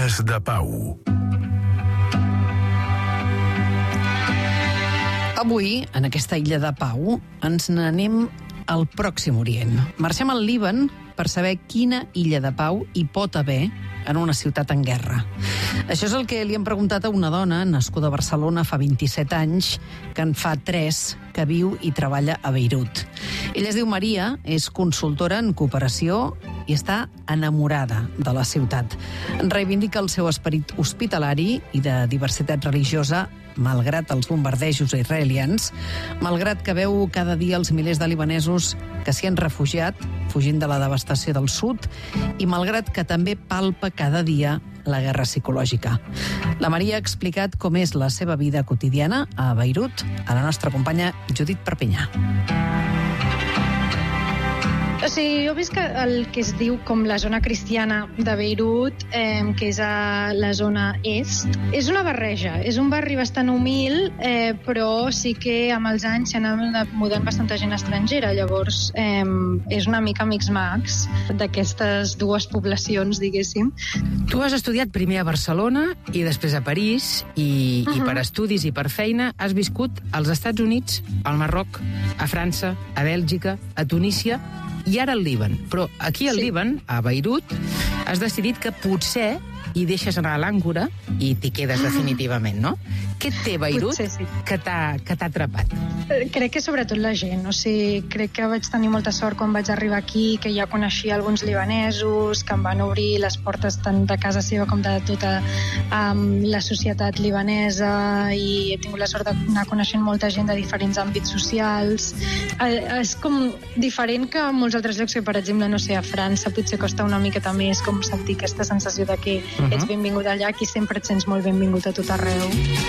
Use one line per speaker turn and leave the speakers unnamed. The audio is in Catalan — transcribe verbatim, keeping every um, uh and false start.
Illes de Pau.
Avui, en aquesta illa de Pau, ens n'anem al Pròxim Orient. Marxem al Líban per saber quina illa de pau hi pot haver en una ciutat en guerra. Això és el que li hem preguntat a una dona nascuda a Barcelona fa vint-i-set anys, que en fa tres que viu i treballa a Beirut. Ella es diu Maria, és consultora en cooperació i està enamorada de la ciutat. Reivindica el seu esperit hospitalari i de diversitat religiosa, malgrat els bombardejos israelians, malgrat que veu cada dia els milers de libanesos que s'hi han refugiat, fugint de la devastació del sud, i malgrat que també palpa cada dia la guerra psicològica. La Maria ha explicat com és la seva vida quotidiana a Beirut a la nostra companya Judit Perpinyà.
O sigui, jo visc el que es diu com la zona cristiana de Beirut, eh, que és a la zona est. És una barreja, és un barri bastant humil, eh, però sí que amb els anys s'ha anat mudant bastanta gent estrangera, llavors eh, és una mica mix-max d'aquestes dues poblacions, diguéssim.
Tu has estudiat primer a Barcelona i després a París, i, uh-huh. i per estudis i per feina has viscut als Estats Units, al Marroc, a França, a Bèlgica, a Tunísia i ara al Líban. Però aquí al sí. Líban, a Beirut, has decidit que potser hi deixes anar a l'àncora i t'hi quedes definitivament, no? Què et té Beirut
Potser, sí.
que t'ha que t'ha atrapat?
Crec que sobretot la gent, o sigui, crec que vaig tenir molta sort quan vaig arribar aquí, que ja coneixia alguns libanesos, que em van obrir les portes tant de casa seva com de tota um, la societat libanesa, i he tingut la sort d'anar coneixent molta gent de diferents àmbits socials. Eh, és com diferent que en molts altres llocs, que per exemple, no sé, a França potser costa una miqueta més com sentir aquesta sensació de que uh-huh. ets benvingut allà, aquí sempre et sents molt benvingut a tot arreu.